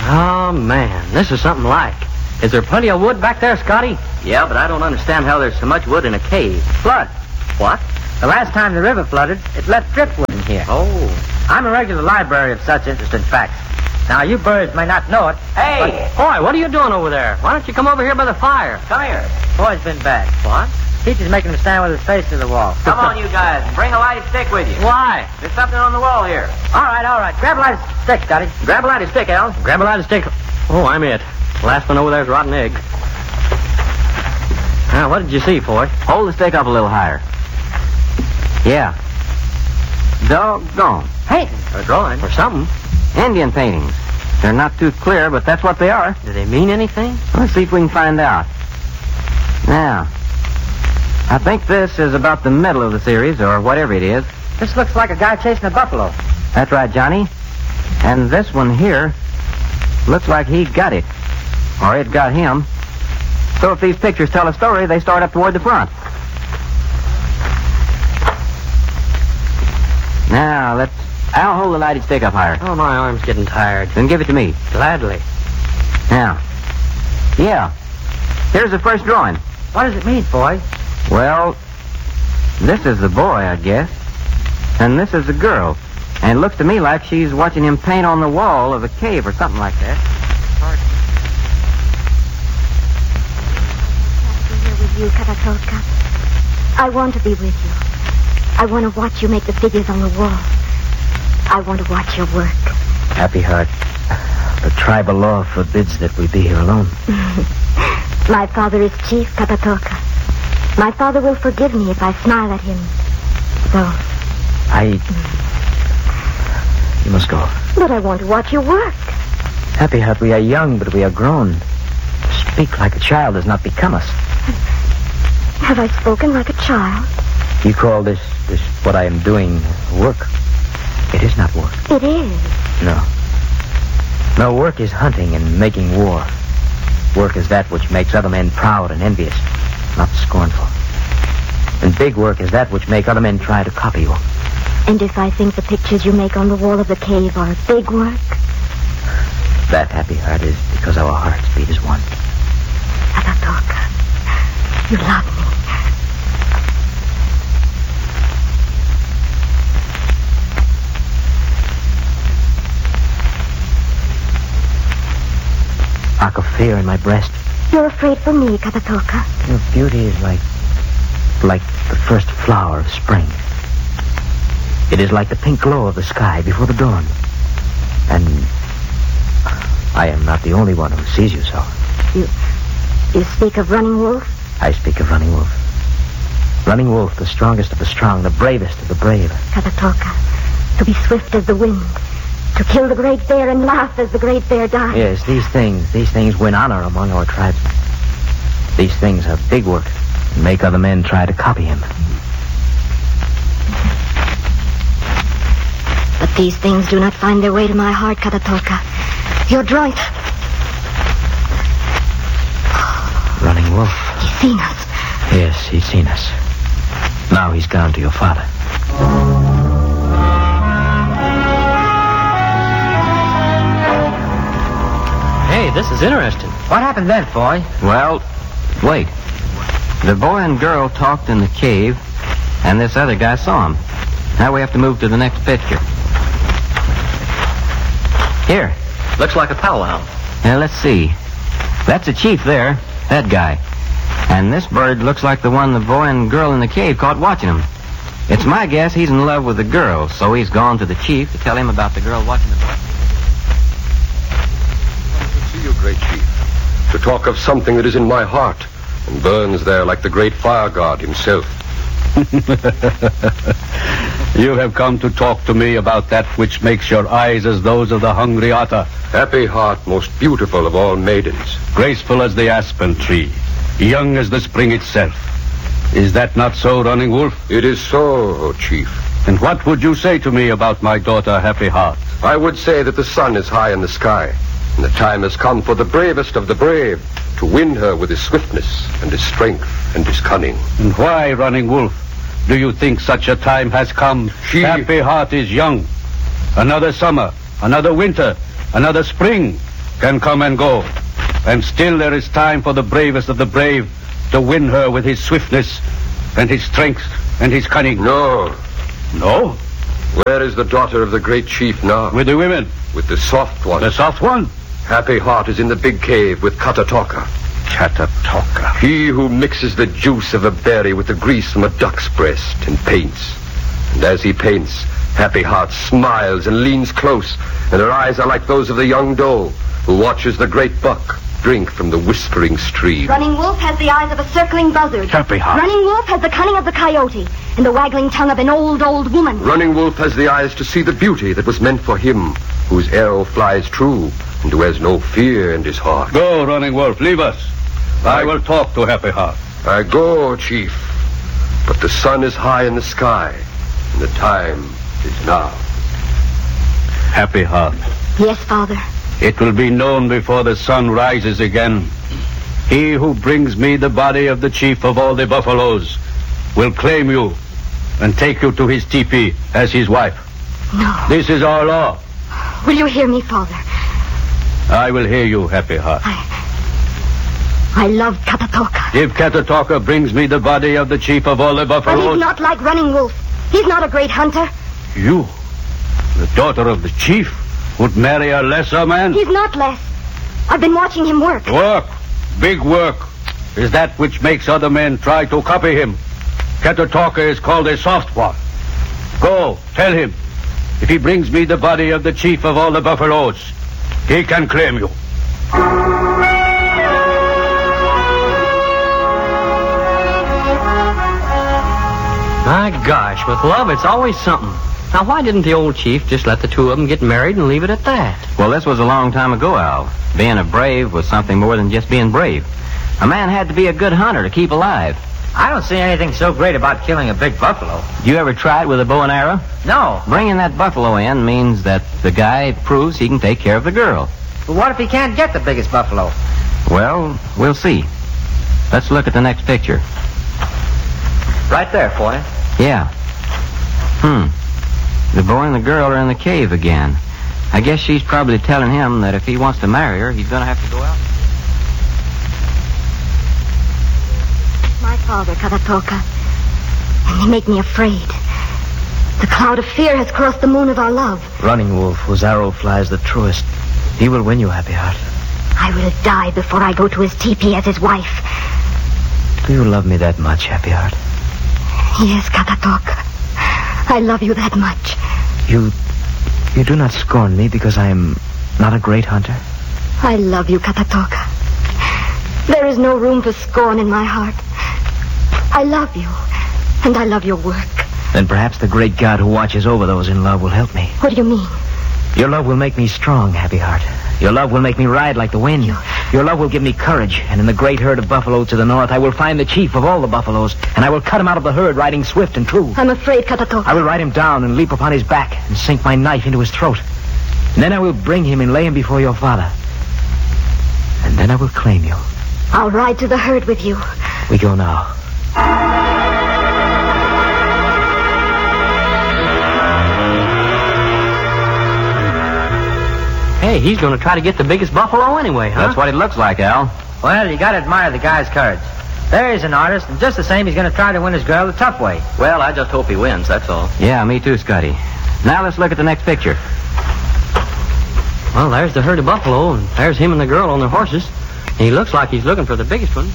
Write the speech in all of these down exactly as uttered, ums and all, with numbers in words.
Oh, man, this is something like. Is there plenty of wood back there, Scotty? Yeah, but I don't understand how there's so much wood in a cave. Flood. What? The last time the river flooded, it left driftwood in here. Oh. I'm a regular library of such interesting facts. Now, you birds may not know it. Hey! Boy, what are you doing over there? Why don't you come over here by the fire? Come here. Boy's been bad. What? Teacher's making him stand with his face to the wall. Come on, you guys. Bring a lighted stick with you. Why? There's something on the wall here. All right, all right. Grab a lighted stick, Scotty. Grab a lighted stick, Al. Grab a lighted stick. Oh, I'm it. Last one over there's rotten egg. Now, what did you see, Foy? Hold the stick up a little higher. Yeah. Doggone. Painting. Or drawing. Or something. Indian paintings. They're not too clear, but that's what they are. Do they mean anything? Let's see if we can find out. Now, I think this is about the middle of the series, or whatever it is. This looks like a guy chasing a buffalo. That's right, Johnny. And this one here looks like he got it. Or it got him. So if these pictures tell a story, they start up toward the front. Now, let's... I'll hold the lighted stick up higher. Oh, my arm's getting tired. Then give it to me. Gladly. Now. Yeah. Here's the first drawing. What does it mean, boy? Well, this is the boy, I guess. And this is the girl. And it looks to me like she's watching him paint on the wall of the cave or something like that. I'll be here with you, Katatoka. I want to be with you. I want to watch you make the figures on the wall. I want to watch your work. Happy Heart. The tribal law forbids that we be here alone. My father is Chief Katatoka. My father will forgive me if I smile at him. So. I... You must go. But I want to watch your work. Happy Heart, we are young, but we are grown. To speak like a child does not become us. Have I spoken like a child? You call this, this what I am doing, work? It is not work. It is. No. No, work is hunting and making war. Work is that which makes other men proud and envious, not scornful. And big work is that which make other men try to copy you. And if I think the pictures you make on the wall of the cave are big work? That, Happy Heart, is because our hearts beat as one. Katatoka, you love me. I could fear in my breast. You're afraid for me, Katatoka. Your beauty is like... like the first flower of spring. It is like the pink glow of the sky before the dawn. And I am not the only one who sees you so. You... you speak of Running Wolf? I speak of Running Wolf. Running Wolf, the strongest of the strong, the bravest of the brave. Katatoka, to be swift as the wind. To kill the great bear and laugh as the great bear dies. Yes, these things, these things win honor among our tribesmen. These things are big work and make other men try to copy him. But these things do not find their way to my heart, Katatoka. Your drawing... Running Wolf. He's seen us. Yes, he's seen us. Now he's gone to your father. Hey, this is interesting. What happened then, boy? Well, wait. The boy and girl talked in the cave, and this other guy saw him. Now we have to move to the next picture. Here. Looks like a powwow. Now, let's see. That's a chief there, that guy. And this bird looks like the one the boy and girl in the cave caught watching him. It's my guess he's in love with the girl, so he's gone to the chief to tell him about the girl watching the boy. To see you, great chief. To talk of something that is in my heart and burns there like the great fire god himself. You have come to talk to me about that which makes your eyes as those of the hungry otter. Happy Heart, most beautiful of all maidens. Graceful as the aspen tree. Young as the spring itself. Is that not so, Running Wolf? It is so, O chief. And what would you say to me about my daughter, Happy Heart? I would say that the sun is high in the sky, and the time has come for the bravest of the brave to win her with his swiftness and his strength and his cunning. And why, Running Wolf, do you think such a time has come? She... Happy Heart is young. Another summer, another winter, another spring, can come and go. And still there is time for the bravest of the brave to win her with his swiftness and his strength and his cunning. No. No? Where is the daughter of the great chief now? With the women. With the soft one. The soft one? Happy Heart is in the big cave with Katatoka. Katatoka. He who mixes the juice of a berry with the grease from a duck's breast and paints. And as he paints, Happy Heart smiles and leans close, and her eyes are like those of the young doe who watches the great buck drink from the whispering stream. Running Wolf has the eyes of a circling buzzard. Happy Heart. Running Wolf has the cunning of the coyote and the waggling tongue of an old, old woman. Running Wolf has the eyes to see the beauty that was meant for him, whose arrow flies true, and who has no fear in his heart. Go, Running Wolf, leave us. I, I will talk to Happy Heart. I go, Chief. But the sun is high in the sky, and the time is now. Happy Heart. Yes, Father. It will be known before the sun rises again. He who brings me the body of the chief of all the buffaloes will claim you and take you to his teepee as his wife. No. This is our law. Will you hear me, Father? I will hear you, Happy Heart. I... I love Katatoka. If Katatoka brings me the body of the chief of all the But buffaloes... he's not like Running Wolf. He's not a great hunter. You, the daughter of the chief, would marry a lesser man? He's not less. I've been watching him work. Work, big work, is that which makes other men try to copy him. Katatoka is called a soft one. Go, tell him. If he brings me the body of the chief of all the buffaloes, he can claim you. My gosh, with love, it's always something. Now, why didn't the old chief just let the two of them get married and leave it at that? Well, this was a long time ago, Al. Being a brave was something more than just being brave. A man had to be a good hunter to keep alive. I don't see anything so great about killing a big buffalo. You ever try it with a bow and arrow? No. Bringing that buffalo in means that the guy proves he can take care of the girl. But what if he can't get the biggest buffalo? Well, we'll see. Let's look at the next picture. Right there, Foy. Yeah. Hmm. The boy and the girl are in the cave again. I guess she's probably telling him that if he wants to marry her, he's going to have to go out. My father, Katatoka. And they make me afraid. The cloud of fear has crossed the moon of our love. Running Wolf, whose arrow flies the truest. He will win you, Happy Heart. I will die before I go to his teepee as his wife. Do you love me that much, Happy Heart? Yes, Katatoka. I love you that much. You... you do not scorn me because I am not a great hunter? I love you, Katatoka. There is no room for scorn in my heart. I love you, and I love your work. Then perhaps the great God who watches over those in love will help me. What do you mean? Your love will make me strong, Happy Heart. Your love will make me ride like the wind. Your love will give me courage, and in the great herd of buffalo to the north, I will find the chief of all the buffaloes, and I will cut him out of the herd, riding swift and true. I'm afraid, Katatoka. I will ride him down and leap upon his back and sink my knife into his throat. And then I will bring him and lay him before your father. And then I will claim you. I'll ride to the herd with you. We go now. Hey, he's going to try to get the biggest buffalo anyway, huh? That's what it looks like, Al. Well, you got to admire the guy's courage. There he's an artist, and just the same, he's going to try to win his girl the tough way. Well, I just hope he wins, that's all. Yeah, me too, Scotty. Now let's look at the next picture. Well, there's the herd of buffalo, and there's him and the girl on their horses. And he looks like he's looking for the biggest one.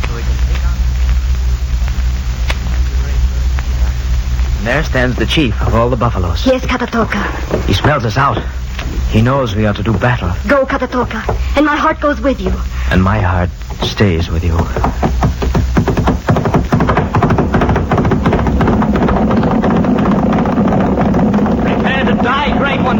And there stands the chief of all the buffaloes. Yes, Katatoka. He smells us out. He knows we are to do battle. Go, Katatoka, and my heart goes with you. And my heart stays with you. Prepare to die, great one.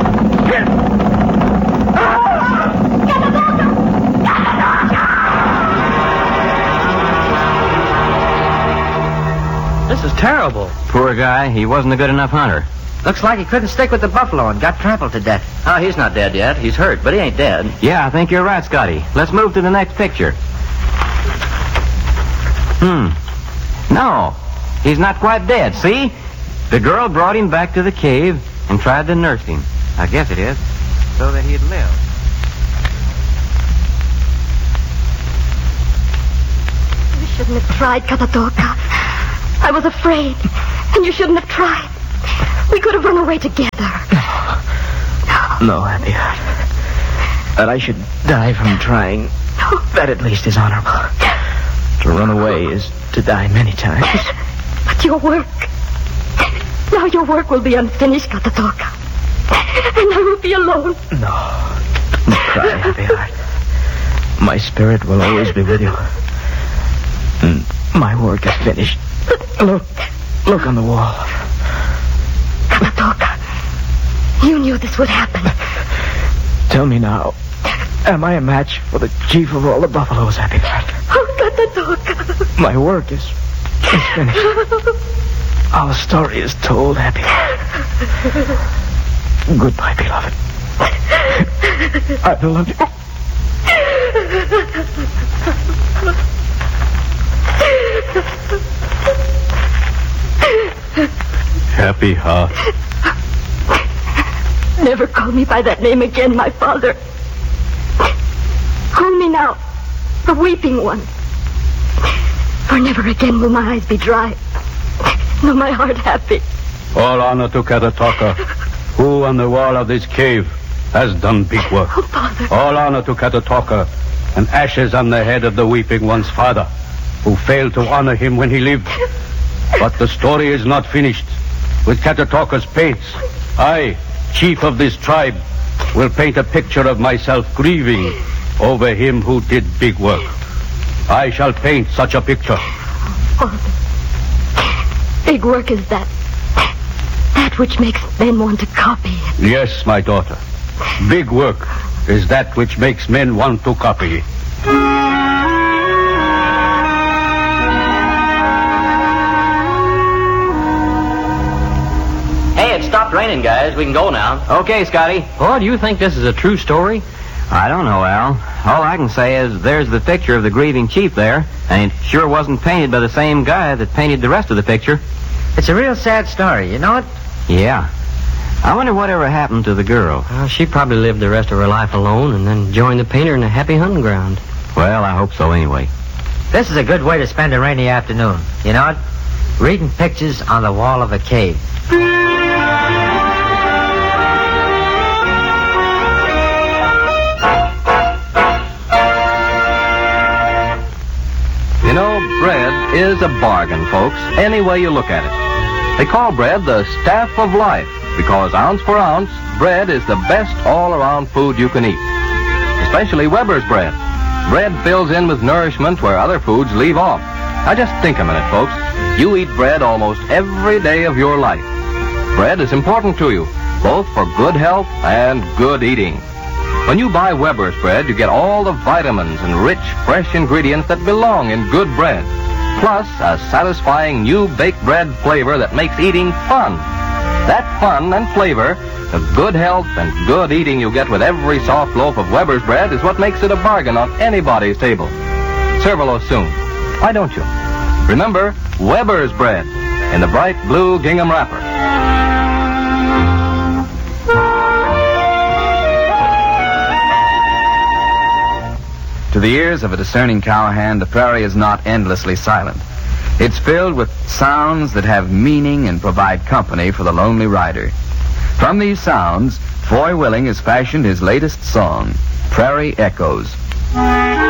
This is terrible. Poor guy. He wasn't a good enough hunter. Looks like he couldn't stick with the buffalo and got trampled to death. Oh, he's not dead yet. He's hurt, but he ain't dead. Yeah, I think you're right, Scotty. Let's move to the next picture. Hmm. No, he's not quite dead. See? The girl brought him back to the cave and tried to nurse him. I guess it is. So that he'd live. tried, Katatoka. I was afraid, and you shouldn't have tried. We could have run away together. No, Happy Heart. That I should die from trying, No. that at least is honorable. To run away is to die many times. But your work... Now your work will be unfinished, Katatoka. And I will be alone. No. Don't cry, Happy Heart. My spirit will always be with you. And my work is finished. Look. Look on the wall. Katatoka, you knew this would happen. Tell me now. Am I a match for the chief of all the buffaloes, Happy Heart? Oh, Katatoka. My work is, is finished. Our story is told, Happy Heart. Goodbye, beloved. I love you. Happy Heart. Never call me by that name again, my father. Call me now the Weeping One. For never again will my eyes be dry, nor my heart happy. All honor to Katatoka, who on the wall of this cave has done big work. Oh, Father. All honor to Katatoka, and ashes on the head of the Weeping One's father, who failed to honor him when he lived. But the story is not finished. With Katatoka's paints, I, chief of this tribe, will paint a picture of myself grieving over him who did big work. I shall paint such a picture. Father, big work is that. That which makes men want to copy it. Yes, my daughter. Big work is that which makes men want to copy it. Hey, it stopped raining, guys. We can go now. Okay, Scotty. Oh, do you think this is a true story? I don't know, Al. All I can say is there's the picture of the grieving chief there, and it sure wasn't painted by the same guy that painted the rest of the picture. It's a real sad story, you know it? Yeah. I wonder whatever happened to the girl. Uh, she probably lived the rest of her life alone and then joined the painter in a happy hunting ground. Well, I hope so anyway. This is a good way to spend a rainy afternoon. You know it? Reading pictures on the wall of a cave. You know, bread is a bargain, folks, any way you look at it. They call bread the staff of life because ounce for ounce, bread is the best all-around food you can eat. Especially Weber's bread. Bread fills in with nourishment where other foods leave off. Now just think a minute, folks. You eat bread almost every day of your life. Bread is important to you, both for good health and good eating. When you buy Weber's bread, you get all the vitamins and rich, fresh ingredients that belong in good bread. Plus, a satisfying new baked bread flavor that makes eating fun. That fun and flavor, the good health and good eating you get with every soft loaf of Weber's bread is what makes it a bargain on anybody's table. Serve-a-lo soon. Why don't you? Remember, Weber's bread in the bright blue gingham wrapper. To the ears of a discerning cowhand, the prairie is not endlessly silent. It's filled with sounds that have meaning and provide company for the lonely rider. From these sounds, Foy Willing has fashioned his latest song, Prairie Echoes.